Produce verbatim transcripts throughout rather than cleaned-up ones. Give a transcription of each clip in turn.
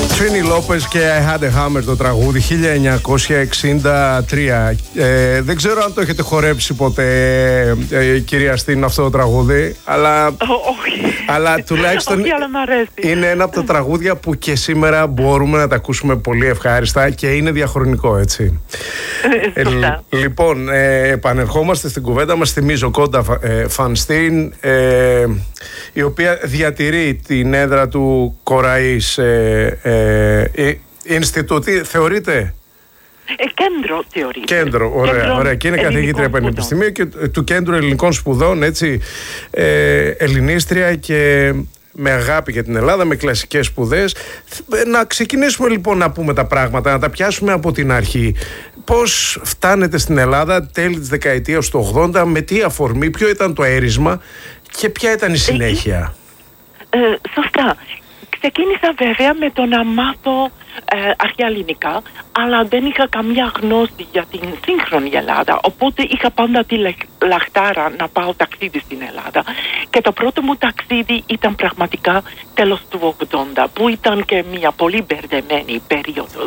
Τrini Lopez και I Had a Hammer, το τραγούδι χίλια εννιακόσια εξήντα τρία. Ε, δεν ξέρω αν το έχετε χορέψει ποτέ, ε, κυρία Στίν, αυτό το τραγούδι, αλλά, όχι. αλλά τουλάχιστον όχι, αλλά μ' αρέσει. Είναι ένα από τα τραγούδια που και σήμερα μπορούμε να τα ακούσουμε πολύ ευχάριστα και είναι διαχρονικό, έτσι. Ε, σωστά. Ε, λοιπόν, ε, επανερχόμαστε στην κουβέντα μας. Θυμίζω Κόντα ε, Φανστίν, ε, η οποία διατηρεί την έδρα του Κοραΐς ε, ε, Ινστιτούτη, θεωρείται. Ε, κέντρο θεωρείται. Κέντρο, ωραία, κέντρο ωραία. Και είναι καθηγήτρια πανεπιστημίου και του Κέντρου Ελληνικών Σπουδών, έτσι, ε, ελληνίστρια και με αγάπη για την Ελλάδα, με κλασικές σπουδές. Να ξεκινήσουμε λοιπόν να πούμε τα πράγματα, να τα πιάσουμε από την αρχή. Πώς φτάνετε στην Ελλάδα τέλη της δεκαετίας του ογδόντα, με τι αφορμή, ποιο ήταν το έρισμα και ποια ήταν η συνέχεια? Ε, ε, σωστά. Ξεκίνησα βέβαια με το να μάθω ε, αρχαία ελληνικά, αλλά δεν είχα καμιά γνώση για την σύγχρονη Ελλάδα, οπότε είχα πάντα τη λαχτάρα να πάω ταξίδι στην Ελλάδα. Και το πρώτο μου ταξίδι ήταν πραγματικά τέλος του ογδόντα, που ήταν και μια πολύ μπερδεμένη περίοδος.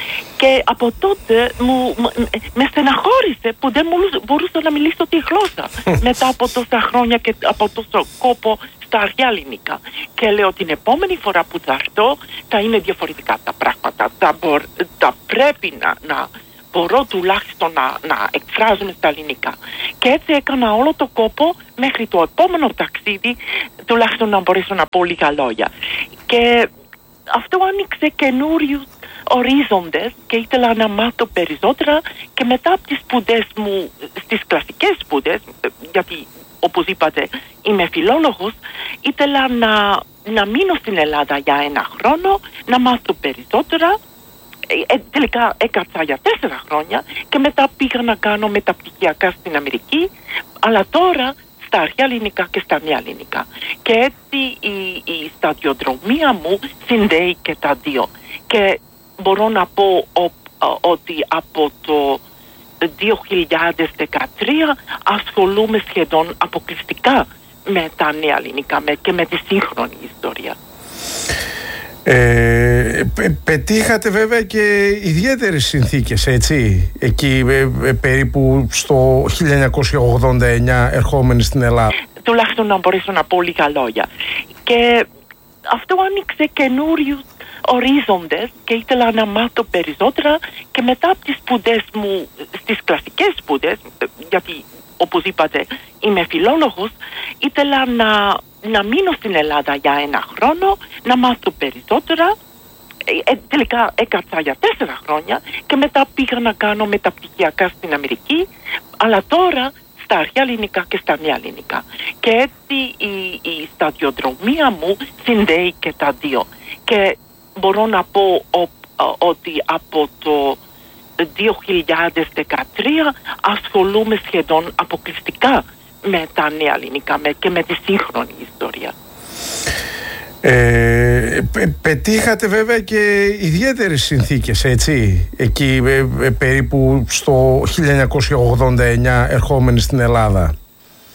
Και από τότε μου, με στεναχώρησε που δεν μπορούσα να μιλήσω τη γλώσσα μετά από τόσα χρόνια και από τόσο κόπο στα αρχαία ελληνικά. Και λέω την επόμενη φορά που θα έρθω θα είναι διαφορετικά τα πράγματα. Θα, μπορ, θα πρέπει να, να μπορώ τουλάχιστον να, να εκφράζομαι στα ελληνικά. Και έτσι έκανα όλο το κόπο μέχρι το επόμενο ταξίδι, τουλάχιστον να μπορέσω να πω λίγα λόγια. Και αυτό άνοιξε καινούριους ορίζοντες και ήθελα να μάθω περισσότερα, και μετά από τις σπουδές μου, στις κλασικές σπουδές, γιατί όπως είπατε είμαι φιλόλογος, ήθελα να, να μείνω στην Ελλάδα για ένα χρόνο, να μάθω περισσότερα. Ε, τελικά έκατσα για τέσσερα χρόνια και μετά πήγα να κάνω μεταπτυχιακά στην Αμερική, αλλά τώρα στα αρχαία ελληνικά και στα νέα ελληνικά. Και έτσι η, η σταδιοδρομία μου συνδέει και τα δύο. Και μπορώ να πω ο, ο, ότι από το δύο χιλιάδες δεκατρία ασχολούμαι σχεδόν αποκλειστικά με τα νέα ελληνικά και με τη σύγχρονη ιστορία. Ε, πετύχατε βέβαια και ιδιαίτερες συνθήκες, έτσι, εκεί ε, περίπου στο χίλια εννιακόσια ογδόντα εννιά ερχόμενοι στην Ελλάδα. Τουλάχιστον να μπορέσω να πω λίγα λόγια. Και αυτό άνοιξε καινούριους ορίζοντες και ήθελα να μάθω περισσότερα, και μετά από τις σπουδές μου, στις κλασικές σπουδές, γιατί όπως είπατε είμαι φιλόλογος, ήθελα να, να μείνω στην Ελλάδα για ένα χρόνο, να μάθω περισσότερα. Ε, τελικά έκατσα για τέσσερα χρόνια και μετά πήγα να κάνω μεταπτυχιακά στην Αμερική, αλλά τώρα στα αρχαία ελληνικά και στα νέα ελληνικά. Και έτσι η, η σταδιοδρομία μου συνδέει και τα δύο. Και μπορώ να πω ο, ο, ότι από το δύο χιλιάδες δεκατρία ασχολούμαι σχεδόν αποκλειστικά με τα νέα ελληνικά και με τη σύγχρονη ιστορία. Ε, πετύχατε βέβαια και ιδιαίτερες συνθήκες, έτσι, εκεί ε, ε, περίπου στο χίλια εννιακόσια ογδόντα εννιά ερχόμενοι στην Ελλάδα.